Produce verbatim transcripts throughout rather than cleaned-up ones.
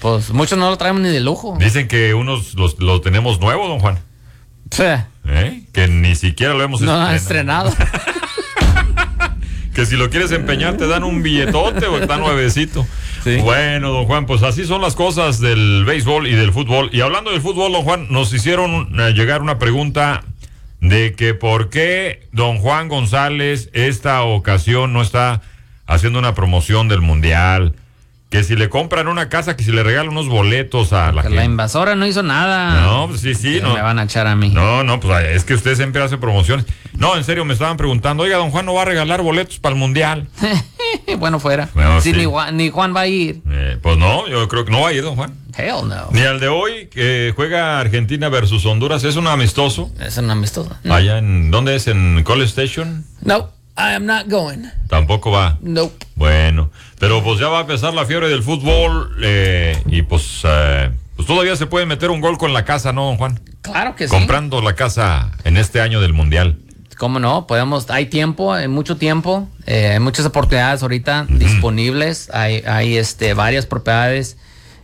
Pues muchos no lo traemos ni de lujo. Dicen que unos los, lo tenemos nuevo, don Juan. Sí. ¿Eh? Que ni siquiera lo hemos no estrenado. estrenado. Que si lo quieres empeñar te dan un billetote o está nuevecito. Sí. Bueno, don Juan, pues así son las cosas del béisbol y del fútbol. Y hablando del fútbol, don Juan, nos hicieron llegar una pregunta de que por qué don Juan González esta ocasión no está haciendo una promoción del Mundial. Que si le compran una casa, que si le regalan unos boletos a la gente. La invasora no hizo nada. No, pues sí, sí. No. Me van a echar a mí. No, no, pues es que usted siempre hace promociones. No, en serio, me estaban preguntando, oiga, don Juan no va a regalar boletos para el Mundial. Bueno, fuera. Bueno, sí, sí. Ni, Juan, ni Juan va a ir. Eh, pues no, yo creo que no va a ir, don Juan. Hell no. Ni al de hoy, que juega Argentina versus Honduras. ¿Es un amistoso? Es un amistoso. No. Allá en, ¿dónde es? ¿En College Station? No, I am not going. Tampoco va. Nope. Bueno, pero pues ya va a empezar la fiebre del fútbol eh, y pues, eh, pues todavía se puede meter un gol con la casa, ¿no, don Juan? Claro que sí. Comprando la casa en este año del Mundial. ¿Cómo no? Podemos, hay tiempo, hay mucho tiempo, eh, hay muchas oportunidades ahorita uh-huh. disponibles, hay, hay este, varias propiedades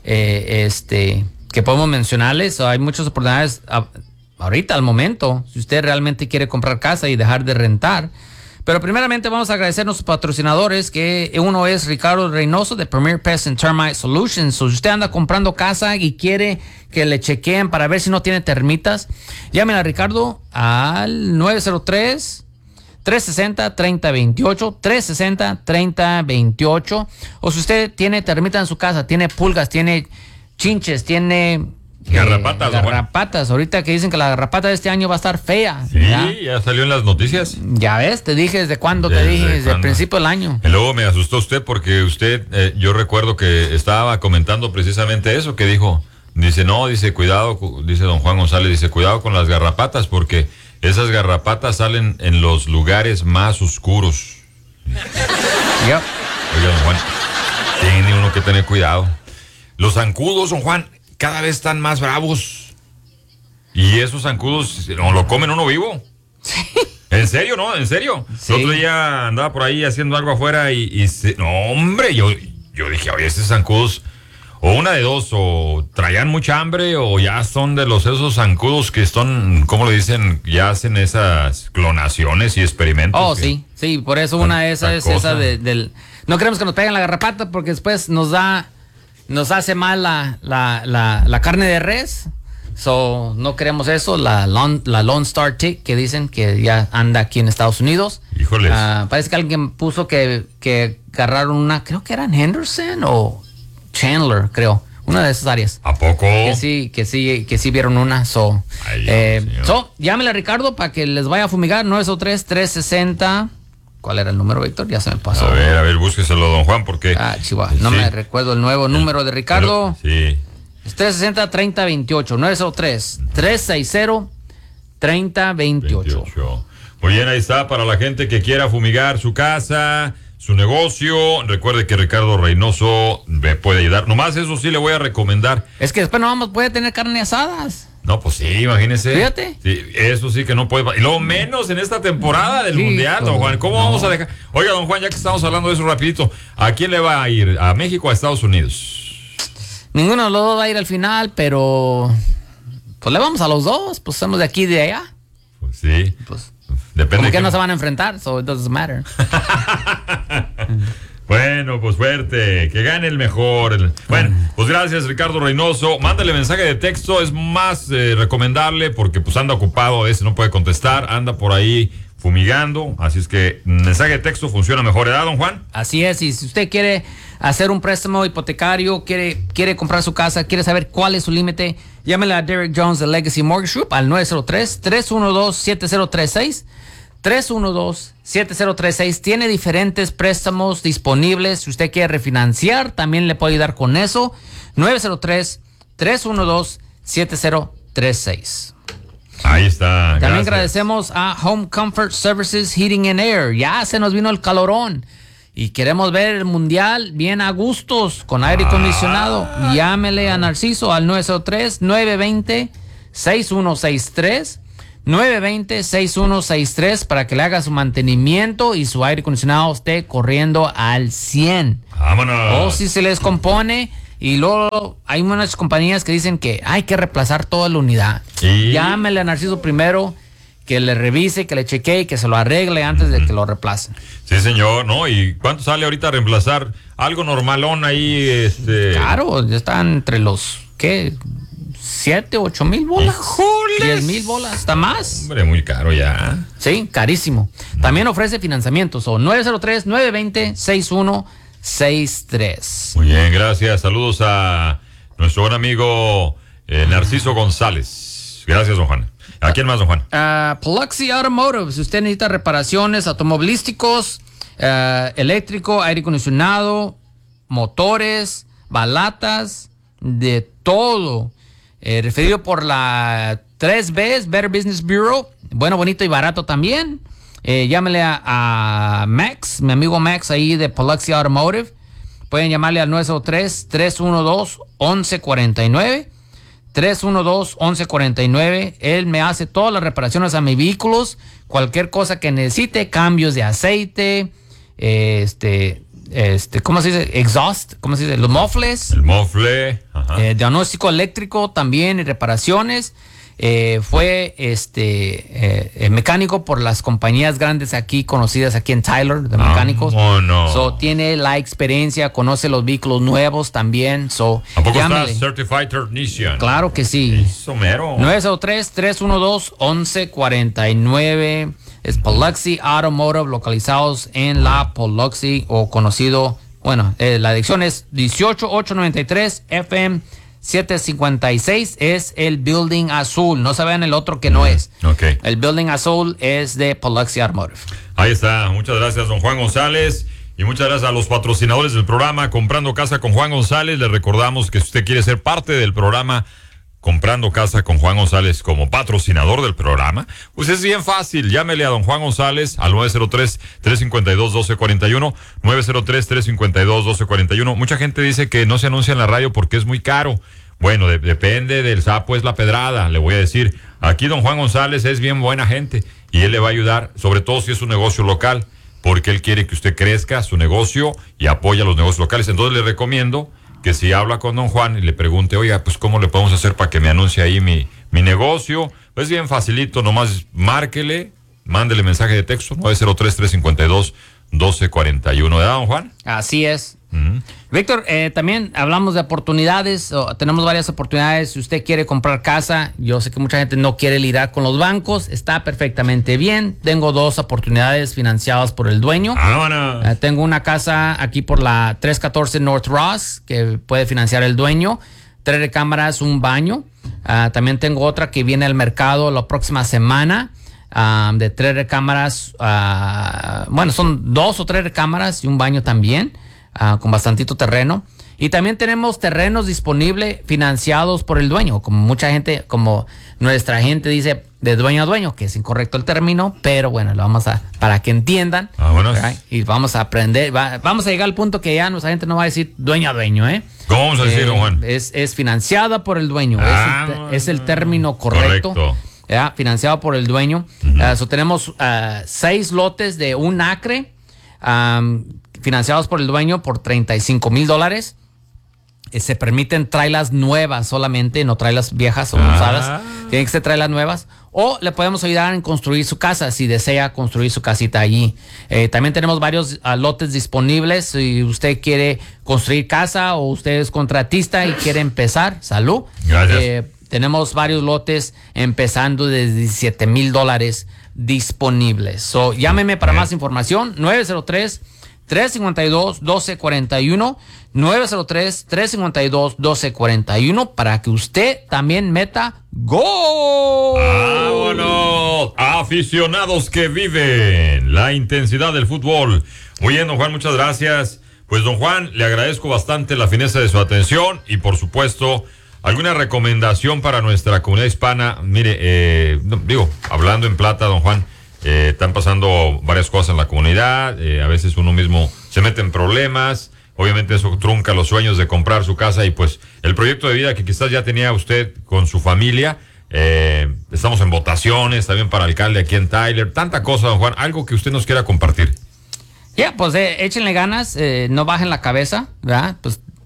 eh, este, que podemos mencionarles, o hay muchas oportunidades a, ahorita, al momento, si usted realmente quiere comprar casa y dejar de rentar. Pero primeramente vamos a agradecer a nuestros patrocinadores, que uno es Ricardo Reynoso de Premier Pest and Termite Solutions. So, si usted anda comprando casa y quiere que le chequeen para ver si no tiene termitas, llamen a Ricardo al nueve cero tres, tres seis cero, tres cero dos ocho, tres seis cero, tres cero dos ocho. O si usted tiene termitas en su casa, tiene pulgas, tiene chinches, tiene... Garrapatas, eh, garrapatas. Ahorita que dicen que la garrapata de este año va a estar fea. Sí, ya, ya salió en las noticias. Ya ves, te dije desde cuándo, te dije, desde el principio del año. Y luego me asustó usted porque usted, eh, yo recuerdo que estaba comentando precisamente eso, que dijo, dice, no, dice, cuidado, dice don Juan González, dice, cuidado con las garrapatas porque esas garrapatas salen en los lugares más oscuros. Yep. Oiga, don Juan, tiene uno que tener cuidado. Los zancudos, don Juan, cada vez están más bravos. Y esos zancudos no lo comen uno vivo. Sí. ¿En serio, no? ¿En serio? Sí. El otro día andaba por ahí haciendo algo afuera y, y se, no, hombre, yo, yo dije, oye, estos zancudos, o una de dos, o traían mucha hambre, o ya son de los esos zancudos que están, ¿cómo le dicen? Ya hacen esas clonaciones y experimentos. Oh, que, sí, sí, por eso una de esas es esa de, del... No queremos que nos peguen la garrapata porque después nos da... Nos hace mal la, la, la, la carne de res. So, no queremos eso. La, Lone, la Lone Star Tick, que dicen que ya anda aquí en Estados Unidos. Híjoles. Uh, parece que alguien puso que, que agarraron una, creo que era en Henderson o Chandler, creo. Una de esas áreas. ¿A poco? Que sí, que sí, que sí vieron una. So, Ay, eh, Dios, so llámele a Ricardo para que les vaya a fumigar. nueve cero tres, tres seis cero. ¿Cuál era el número, Víctor? Ya se me pasó. A ver, a ver, búsqueselo, don Juan, porque... Ah, Chihuahua, no sí. me recuerdo el nuevo número de Ricardo. Sí. Es tres seis cero, tres cero dos ocho, nueve cero tres, tres seis cero, tres cero dos ocho. veintiocho. Muy bien, ahí está, para la gente que quiera fumigar su casa, su negocio. Recuerde que Ricardo Reynoso me puede ayudar. Nomás eso sí le voy a recomendar. Es que después no vamos a poder tener carne asadas. No, pues sí, imagínese. Fíjate. Sí, eso sí que no puede. Y lo menos en esta temporada del Sí, Mundial, don Juan. ¿Cómo no. vamos a dejar? Oiga, don Juan, ya que estamos hablando de eso rapidito, ¿a quién le va a ir? ¿A México o a Estados Unidos? Ninguno de los dos va a ir al final, pero pues le vamos a los dos, pues somos de aquí y de allá. Pues sí. Pues depende. como de que qué- no se van a enfrentar, so it doesn't matter. Bueno, pues suerte, que gane el mejor. Bueno, pues gracias, Ricardo Reynoso. Mándale mensaje de texto, es más eh, recomendable porque pues anda ocupado, a veces no puede contestar, anda por ahí fumigando, así es que mensaje de texto funciona mejor, ¿verdad, don Juan? Así es, y si usted quiere hacer un préstamo hipotecario, quiere, quiere comprar su casa, quiere saber cuál es su límite, llámele a Derek Jones de Legacy Mortgage Group al nueve cero tres, tres uno dos, siete cero tres seis. tres uno dos, siete cero tres seis. Tiene diferentes préstamos disponibles. Si usted quiere refinanciar, también le puede ayudar con eso. nueve cero tres, tres uno dos, siete cero tres seis. Ahí está. También gracias. agradecemos a Home Comfort Services Heating and Air. Ya se nos vino el calorón y queremos ver el mundial bien a gustos con aire acondicionado. Llámele a Narciso al nueve cero tres, nueve dos cero, seis uno seis tres. nueve dos cero, seis uno seis tres para que le haga su mantenimiento y su aire acondicionado esté corriendo al cien. Vámonos. O si se les compone, Y luego hay unas compañías que dicen que hay que reemplazar toda la unidad. ¿Y? Llámele a Narciso primero, que le revise, que le chequee y que se lo arregle antes uh-huh. de que lo reemplacen. Sí, señor, ¿no? ¿Y cuánto sale ahorita a reemplazar algo normalón ahí? Este... Claro, ya están entre los, ¿qué? Siete, ocho mil bolas. ¡Híjoles! Diez mil bolas, hasta más. Hombre, muy caro ya. Sí, carísimo. También ofrece financiamientos, o nueve cero tres, nueve dos cero, seis uno seis tres. Muy bien, gracias. Saludos a nuestro buen amigo eh, Narciso González. Gracias, don Juan. ¿A quién más, don Juan? Uh, Paluxy Automotive. Si usted necesita reparaciones automovilísticos, uh, eléctrico, aire acondicionado, motores, balatas, de todo. Eh, referido por la tres B, Better Business Bureau. Bueno, bonito y barato también. Eh, llámele a, a Max, mi amigo Max ahí de Paluxy Automotive. Pueden llamarle al nueve cero tres, tres uno dos, once cuarenta y nueve. tres uno dos, once cuarenta y nueve. Él me hace todas las reparaciones a mis vehículos. Cualquier cosa que necesite, cambios de aceite, eh, este... Este, ¿cómo se dice? Exhaust, ¿cómo se dice? Los mofles. El mofle. Ajá. Eh, diagnóstico eléctrico también y reparaciones. Eh, fue este eh, mecánico por las compañías grandes aquí conocidas aquí en Tyler de mecánicos. Ah, oh, no. So, tiene la experiencia, conoce los vehículos nuevos también. So, ¿a poco llámele. está Certified Technician? Claro que sí. Eso mero. nueve cero tres, tres uno dos, once cuarenta y nueve. Es Paluxy Automotive, localizados en la Paluxy, o conocido, bueno, eh, la dirección es dieciocho ochocientos noventa y tres F M setecientos cincuenta y seis, es el Building Azul. No se vean el otro que no es. Okay. El Building Azul es de Paluxy Automotive. Ahí está. Muchas gracias, don Juan González. Y muchas gracias a los patrocinadores del programa Comprando Casa con Juan González. Les recordamos que si usted quiere ser parte del programa Comprando Casa con Juan González como patrocinador del programa, pues es bien fácil. Llámele a don Juan González al nueve cero tres, tres cinco dos, uno dos cuatro uno, nueve cero tres, tres cinco dos, uno dos cuatro uno. Mucha gente dice que no se anuncia en la radio porque es muy caro. Bueno, de, depende del sapo es la pedrada, le voy a decir. Aquí don Juan González es bien buena gente y él le va a ayudar, sobre todo si es un negocio local, porque él quiere que usted crezca su negocio y apoya los negocios locales. Entonces le recomiendo que si habla con don Juan y le pregunte, oiga, pues ¿cómo le podemos hacer para que me anuncie ahí mi, mi negocio? Pues bien facilito, nomás márquele, mándele mensaje de texto, nueve cero tres, tres cinco dos, uno dos cuatro uno, ¿verdad, don Juan? Así es. Uh-huh. Víctor, eh, también hablamos de oportunidades, oh, tenemos varias oportunidades. Si usted quiere comprar casa, yo sé que mucha gente no quiere lidiar con los bancos, está perfectamente bien. Tengo dos oportunidades financiadas por el dueño. ¡Vámonos! Eh, tengo una casa aquí por la trescientos catorce North Ross que puede financiar el dueño, tres recámaras, un baño. Uh, también tengo otra que viene al mercado la próxima semana. Um, de tres recámaras, uh, bueno, son dos o tres recámaras y un baño también, uh, con bastantito terreno. Y también tenemos terrenos disponibles financiados por el dueño, como mucha gente, como nuestra gente dice de dueño a dueño, que es incorrecto el término, pero bueno, lo vamos a, para que entiendan. Vámonos. Y vamos a aprender, va, vamos a llegar al punto que ya nuestra gente no va a decir dueño a dueño, ¿eh? ¿Cómo vamos a decir, eh, don Juan? Es, es financiada por el dueño, Ah, es, el, es el término correcto. Correcto. ¿Ya? Financiado por el dueño. Uh-huh. Uh, so tenemos uh, seis lotes de un acre um, financiados por el dueño por treinta y cinco mil dólares. Eh, se permiten trailas nuevas solamente, no trailas viejas o ah. usadas. Tienen que ser trailas nuevas. O le podemos ayudar en construir su casa si desea construir su casita allí. Eh, también tenemos varios uh, lotes disponibles. Si usted quiere construir casa o usted es contratista y quiere empezar, salud. Gracias. Eh, Tenemos varios lotes empezando desde diecisiete mil dólares disponibles. So, llámeme para más información. nueve cero tres, tres cinco dos, uno dos cuatro uno. nueve cero tres, tres cinco dos, uno dos cuatro uno para que usted también meta ¡gol! ¡Vámonos! Aficionados que viven la intensidad del fútbol. Muy bien, don Juan, muchas gracias. Pues, don Juan, le agradezco bastante la fineza de su atención y, por supuesto, ¿alguna recomendación para nuestra comunidad hispana? Mire, eh, no, digo, hablando en plata, don Juan, eh, están pasando varias cosas en la comunidad, eh, a veces uno mismo se mete en problemas, obviamente eso trunca los sueños de comprar su casa y pues el proyecto de vida que quizás ya tenía usted con su familia, eh, estamos en votaciones también para alcalde aquí en Tyler, tanta cosa, don Juan, algo que usted nos quiera compartir. Ya, yeah, pues eh, échenle ganas, eh, no bajen la cabeza, ¿verdad? Pues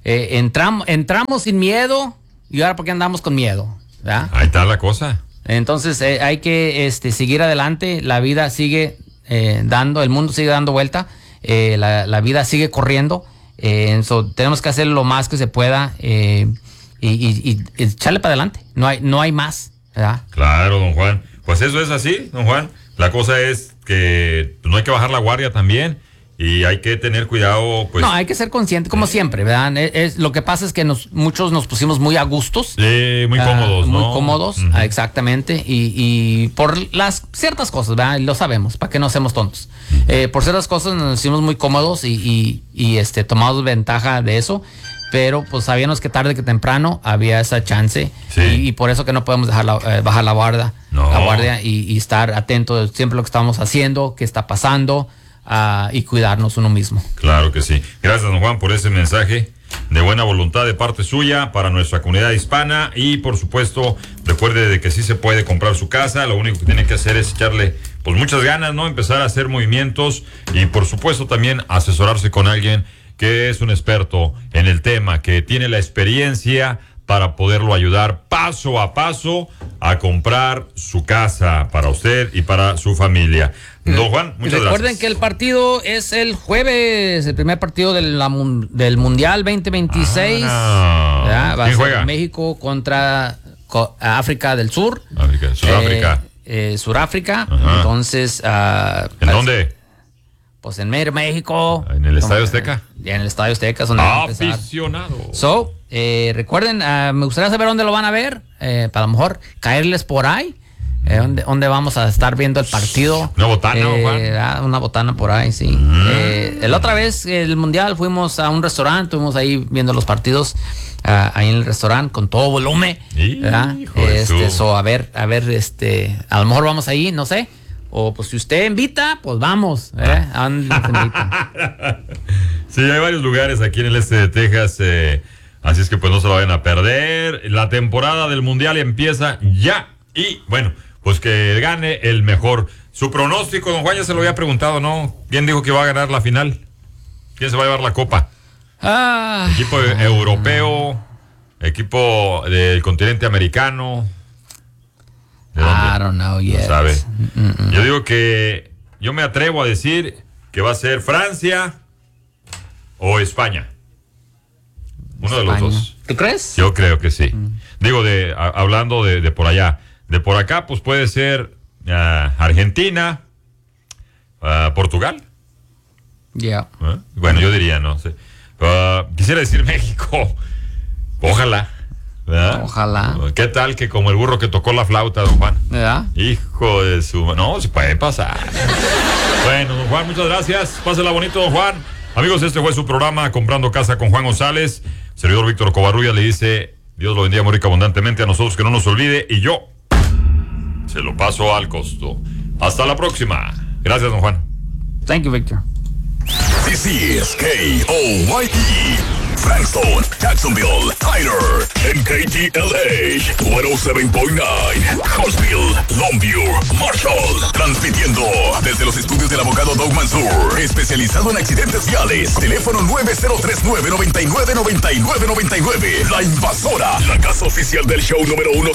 eh, entramos, entramos sin miedo y ahora ¿por qué andamos con miedo? ¿Verdad? Ahí está la cosa. Entonces eh, hay que este, seguir adelante, la vida sigue eh, dando, el mundo sigue dando vuelta, eh, la, la vida sigue corriendo, eh, so, tenemos que hacer lo más que se pueda eh, y, y, y echarle para adelante, no hay, no hay más, ¿verdad? Claro, don Juan, pues eso es así, don Juan, la cosa es que no hay que bajar la guardia también. Y hay que tener cuidado, pues. No, hay que ser consciente, como siempre, ¿verdad? Es, es, lo que pasa es que nos, muchos nos pusimos muy a gustos. Sí, muy cómodos, uh, ¿no? Muy cómodos, uh-huh. exactamente. Y, y por las ciertas cosas, ¿verdad? Lo sabemos, para que no seamos tontos. Uh-huh. Eh, por ciertas cosas nos hicimos muy cómodos y, y, y este, tomamos ventaja de eso. Pero pues sabíamos que tarde que temprano había esa chance. Sí. Y, y por eso que no podemos dejar la, eh, bajar la guardia, no. la guardia y, y estar atentos siempre a lo que estamos haciendo, qué está pasando. Uh, y cuidarnos uno mismo. Claro que sí. Gracias, don Juan, por ese mensaje de buena voluntad de parte suya para nuestra comunidad hispana. Y por supuesto, recuerde de que sí se puede comprar su casa. Lo único que tiene que hacer es echarle pues muchas ganas, ¿no? Empezar a hacer movimientos y por supuesto también asesorarse con alguien que es un experto en el tema, que tiene la experiencia para poderlo ayudar paso a paso a comprar su casa para usted y para su familia. Don Juan, muchas gracias. Recuerden que el partido es el jueves, el primer partido de la, del Mundial veinte veintiséis. Ah, Va ¿quién a juega? ser México contra co, África del Sur. África, Sudáfrica. Eh, eh, Sudáfrica. Entonces, uh, ¿en dónde? Pues en México. ¿En el Estadio Azteca? Ya en el Estadio Azteca. Donde aficionado. So, eh, recuerden, uh, me gustaría saber dónde lo van a ver. Eh, para a lo mejor caerles por ahí. Eh, ¿dónde, ¿Dónde vamos a estar viendo el partido? Una botana, eh, Juan. Una botana por ahí, sí. Mm. Eh, la otra vez, el Mundial, fuimos a un restaurante, estuvimos ahí viendo los partidos, uh, ahí en el restaurante, con todo volumen. Este, so, a ver, a ver, este, a lo mejor vamos ahí, no sé. O pues si usted invita, pues vamos. ¿eh? Ah. Sí, hay varios lugares aquí en el este de Texas, eh, así es que pues no se lo vayan a perder. La temporada del Mundial empieza ya. Y bueno, pues que gane el mejor. Su pronóstico, don Juan, ya se lo había preguntado, ¿no? ¿Quién dijo que va a ganar la final? ¿Quién se va a llevar la copa? Ah. Equipo europeo, equipo del continente americano. ¿De dónde? I don't know yet. No sabe. Mm-mm. Yo digo que yo me atrevo a decir que va a ser Francia o España. Uno España. de los dos. ¿Tú crees? Yo creo que sí. Mm. Digo, de a, hablando de, de por allá. De por acá, pues puede ser uh, Argentina, uh, Portugal. Ya. Yeah. ¿Eh? Bueno, yo diría, no sé. Uh, quisiera decir México. Ojalá. ¿verdad? Ojalá. ¿Qué tal que como el burro que tocó la flauta, don Juan? ¿Verdad? Hijo de su... No, se puede pasar. Bueno, don Juan, muchas gracias. Pásela bonito, don Juan. Amigos, este fue su programa Comprando Casa con Juan González. Servidor Víctor Covarrubias le dice, Dios lo bendiga muy rico abundantemente a nosotros, que no nos olvide, y yo se lo paso al costo. Hasta la próxima. Gracias, don Juan. Thank you, Victor. This is K O Y E, Frankston, Jacksonville, Tyler, and K T L A, ciento siete punto nueve, Huntsville, Longview, Marshall, transmitiendo desde los estudios del abogado Doug Mansour, especializado en accidentes viales. Teléfono nueve cero tres nueve, nueve nueve nueve nueve nueve nueve. La Invasora, la casa oficial del show número uno